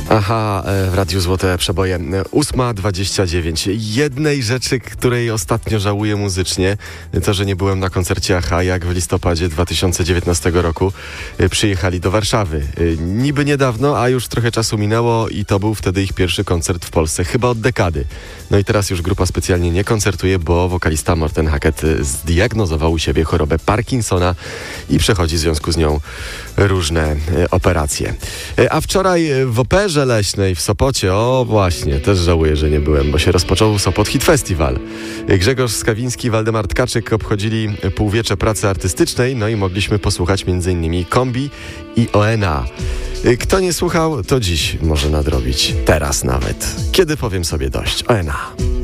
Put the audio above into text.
Aha, w Radiu Złote Przeboje. 8:29. Jednej rzeczy, której ostatnio żałuję muzycznie, to, że nie byłem na koncercie Aha, jak w listopadzie 2019 roku przyjechali do Warszawy. Niby niedawno, a już trochę czasu minęło i to był wtedy ich pierwszy koncert w Polsce, chyba od dekady. No i teraz już grupa specjalnie nie koncertuje, bo wokalista Morten Hackett zdiagnozował u siebie chorobę Parkinsona i przechodzi w związku z nią różne operacje. A wczoraj w Operze Leśnej w Sopocie, o właśnie, też żałuję, że nie byłem, bo się rozpoczął Sopot Hit Festival. Grzegorz Skawiński i Waldemar Tkaczyk obchodzili półwiecze pracy artystycznej, no i mogliśmy posłuchać m.in. Kombi i ONA. Kto nie słuchał, to dziś może nadrobić. Teraz nawet. Kiedy powiem sobie dość. ONA.